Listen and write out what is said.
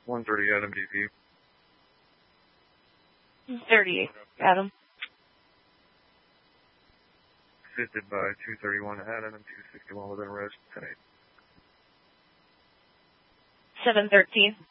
130 Adam DP. 38 Adam. Assisted by 231 Adam and 261 within arrest. 10-8. 713.